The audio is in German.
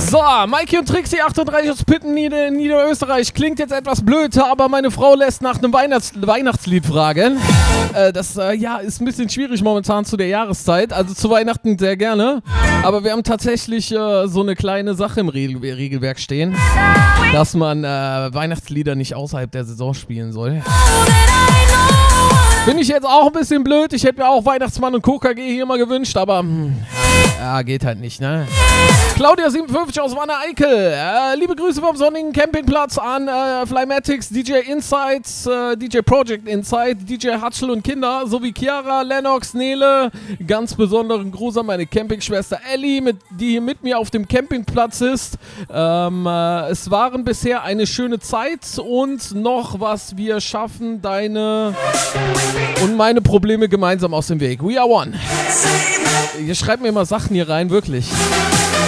So, Mikey und Trixie 38 aus Pitten, Niederösterreich. Klingt jetzt etwas blöd, aber meine Frau lässt nach einem Weihnachtslied fragen. Das ist ein bisschen schwierig momentan zu der Jahreszeit. Also zu Weihnachten sehr gerne. Aber wir haben tatsächlich so eine kleine Sache im Regelwerk stehen, dass man Weihnachtslieder nicht außerhalb der Saison spielen soll. Bin ich jetzt auch ein bisschen blöd. Ich hätte mir auch Weihnachtsmann und KKG hier mal gewünscht, aber geht halt nicht, ne? Claudia57 aus Wanne-Eickel. Liebe Grüße vom sonnigen Campingplatz an Flymatics, DJ Insights, DJ Project Insight, DJ Hatschel und Kinder, sowie Chiara, Lennox, Nele. Ganz besonderen Gruß an meine Campingschwester Ellie, die hier mit mir auf dem Campingplatz ist. Es waren bisher eine schöne Zeit und noch was wir schaffen, deine und meine Probleme gemeinsam aus dem Weg. We are one. Ihr schreibt mir immer Sachen hier rein, wirklich.